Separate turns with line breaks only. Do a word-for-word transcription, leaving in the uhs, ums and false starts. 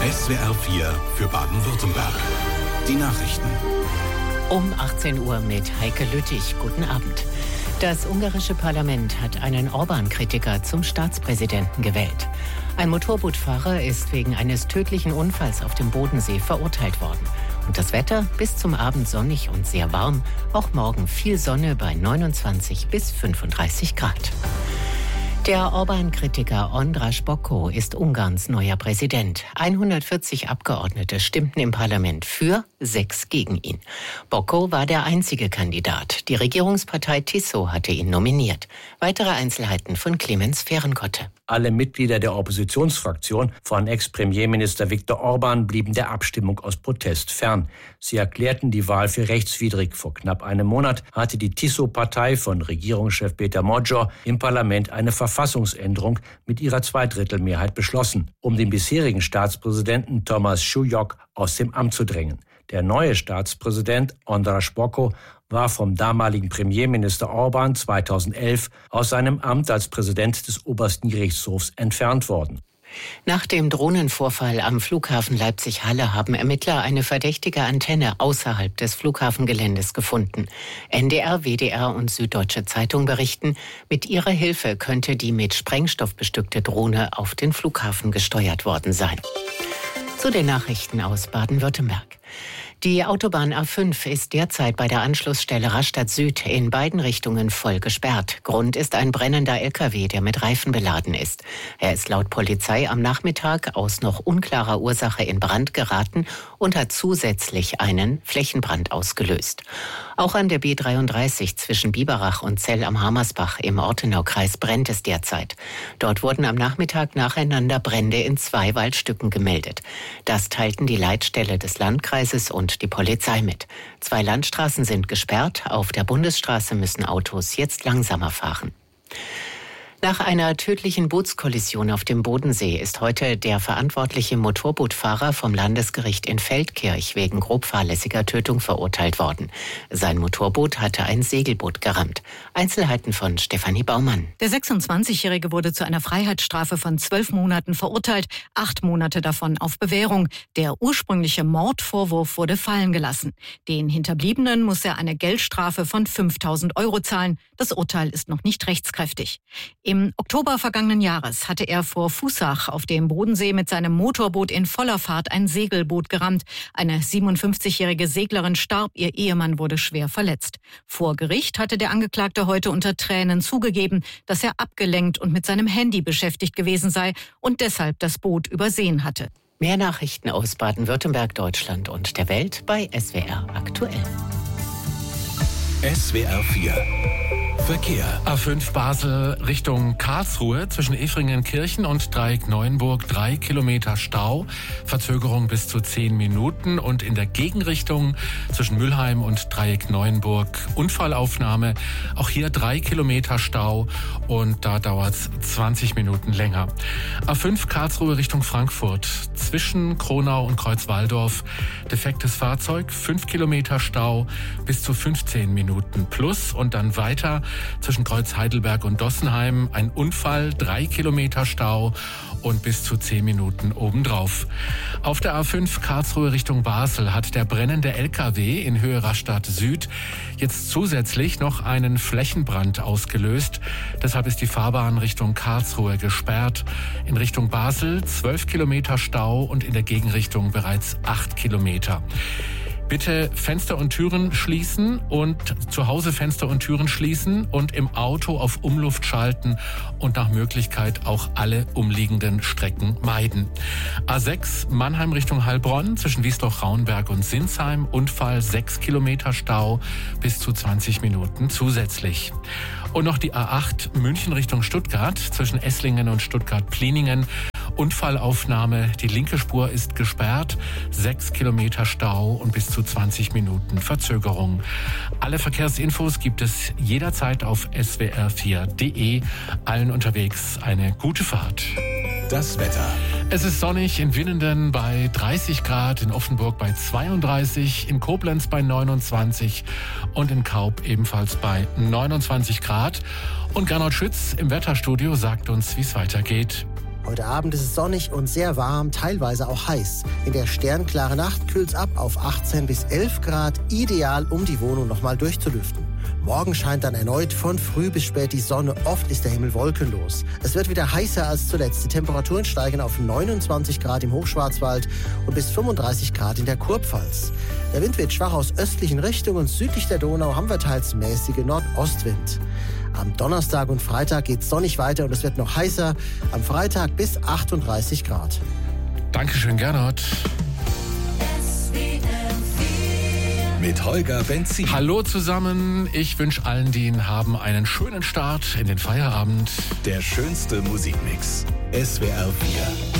S W R vier für Baden-Württemberg. Die Nachrichten.
Um achtzehn Uhr mit Heike Lüttich. Guten Abend. Das ungarische Parlament hat einen Orban-Kritiker zum Staatspräsidenten gewählt. Ein Motorbootfahrer ist wegen eines tödlichen Unfalls auf dem Bodensee verurteilt worden. Und das Wetter bis zum Abend sonnig und sehr warm. Auch morgen viel Sonne bei neunundzwanzig bis fünfunddreißig Grad. Der Orban-Kritiker András Bokko ist Ungarns neuer Präsident. hundertvierzig Abgeordnete stimmten im Parlament für, sechs gegen ihn. Bokko war der einzige Kandidat. Die Regierungspartei Tiso hatte ihn nominiert. Weitere Einzelheiten von Clemens Fehrenkotte.
Alle Mitglieder der Oppositionsfraktion von Ex-Premierminister Viktor Orban blieben der Abstimmung aus Protest fern. Sie erklärten die Wahl für rechtswidrig. Vor knapp einem Monat hatte die Tiso-Partei von Regierungschef Péter Magyar im Parlament eine Verfassungsänderung mit ihrer Zweidrittelmehrheit beschlossen, um den bisherigen Staatspräsidenten Thomas Schulyok aus dem Amt zu drängen. Der neue Staatspräsident András Bokko war vom damaligen Premierminister Orban zweitausendelf aus seinem Amt als Präsident des obersten Gerichtshofs entfernt worden.
Nach dem Drohnenvorfall am Flughafen Leipzig-Halle haben Ermittler eine verdächtige Antenne außerhalb des Flughafengeländes gefunden. N D R, W D R und Süddeutsche Zeitung berichten, mit ihrer Hilfe könnte die mit Sprengstoff bestückte Drohne auf den Flughafen gesteuert worden sein. Zu den Nachrichten aus Baden-Württemberg. Die Autobahn A fünf ist derzeit bei der Anschlussstelle Rastatt Süd in beiden Richtungen voll gesperrt. Grund ist ein brennender L K W, der mit Reifen beladen ist. Er ist laut Polizei am Nachmittag aus noch unklarer Ursache in Brand geraten und hat zusätzlich einen Flächenbrand ausgelöst. Auch an der B dreiunddreißig zwischen Biberach und Zell am Hamersbach im Ortenaukreis brennt es derzeit. Dort wurden am Nachmittag nacheinander Brände in zwei Waldstücken gemeldet. Das teilten die Leitstelle des Landkreises und die Polizei mit. Zwei Landstraßen sind gesperrt. Auf der Bundesstraße müssen Autos jetzt langsamer fahren. Nach einer tödlichen Bootskollision auf dem Bodensee ist heute der verantwortliche Motorbootfahrer vom Landesgericht in Feldkirch wegen grob fahrlässiger Tötung verurteilt worden. Sein Motorboot hatte ein Segelboot gerammt. Einzelheiten von Stefanie Baumann.
Der sechsundzwanzigjährige wurde zu einer Freiheitsstrafe von zwölf Monaten verurteilt, acht Monate davon auf Bewährung. Der ursprüngliche Mordvorwurf wurde fallen gelassen. Den Hinterbliebenen muss er eine Geldstrafe von fünftausend Euro zahlen. Das Urteil ist noch nicht rechtskräftig. Im Oktober vergangenen Jahres hatte er vor Fußach auf dem Bodensee mit seinem Motorboot in voller Fahrt ein Segelboot gerammt. Eine siebenundfünfzigjährige Seglerin starb, ihr Ehemann wurde schwer verletzt. Vor Gericht hatte der Angeklagte heute unter Tränen zugegeben, dass er abgelenkt und mit seinem Handy beschäftigt gewesen sei und deshalb das Boot übersehen hatte.
Mehr Nachrichten aus Baden-Württemberg, Deutschland und der Welt bei S W R aktuell.
S W R vier Verkehr.
A fünf Basel Richtung Karlsruhe zwischen Efringenkirchen und Dreieck-Neuenburg drei Kilometer Stau, Verzögerung bis zu zehn Minuten und in der Gegenrichtung zwischen Mülheim und Dreieck-Neuenburg Unfallaufnahme, auch hier drei Kilometer Stau und da dauert es zwanzig Minuten länger. A fünf Karlsruhe Richtung Frankfurt zwischen Kronau und Kreuzwaldorf defektes Fahrzeug, fünf Kilometer Stau bis zu fünfzehn Minuten plus und dann weiter zwischen Kreuz Heidelberg und Dossenheim ein Unfall, drei Kilometer Stau und bis zu zehn Minuten obendrauf. Auf der A fünf Karlsruhe Richtung Basel hat der brennende L K W in Höhe Rastatt Süd jetzt zusätzlich noch einen Flächenbrand ausgelöst. Deshalb ist die Fahrbahn Richtung Karlsruhe gesperrt. In Richtung Basel zwölf Kilometer Stau und in der Gegenrichtung bereits acht Kilometer. Bitte Fenster und Türen schließen und zu Hause Fenster und Türen schließen und im Auto auf Umluft schalten und nach Möglichkeit auch alle umliegenden Strecken meiden. A sechs Mannheim Richtung Heilbronn zwischen Wiesloch-Rauenberg und Sinsheim Unfall, sechs Kilometer Stau bis zu zwanzig Minuten zusätzlich. Und noch die A acht München Richtung Stuttgart zwischen Esslingen und Stuttgart-Pliningen. Unfallaufnahme, die linke Spur ist gesperrt, sechs Kilometer Stau und bis zu zwanzig Minuten Verzögerung. Alle Verkehrsinfos gibt es jederzeit auf S W R vier Punkt de. Allen unterwegs eine gute Fahrt.
Das Wetter.
Es ist sonnig in Winnenden bei dreißig Grad, in Offenburg bei zweiunddreißig, in Koblenz bei neunundzwanzig und in Kaub ebenfalls bei neunundzwanzig Grad. Und Gernot Schütz im Wetterstudio sagt uns, wie es weitergeht.
Heute Abend ist es sonnig und sehr warm, teilweise auch heiß. In der sternklaren Nacht kühlt es ab auf achtzehn bis elf Grad, ideal, um die Wohnung nochmal durchzulüften. Morgen scheint dann erneut von früh bis spät die Sonne, oft ist der Himmel wolkenlos. Es wird wieder heißer als zuletzt. Die Temperaturen steigen auf neunundzwanzig Grad im Hochschwarzwald und bis fünfunddreißig Grad in der Kurpfalz. Der Wind wird schwach aus östlichen Richtungen und südlich der Donau haben wir teils mäßige Nordostwind. Am Donnerstag und Freitag geht es sonnig weiter und es wird noch heißer. Am Freitag bis achtunddreißig Grad.
Dankeschön, Gernot.
Mit Holger Benzin.
Hallo zusammen. Ich wünsche allen, die ihn haben, einen schönen Start in den Feierabend.
Der schönste Musikmix. S W R vier.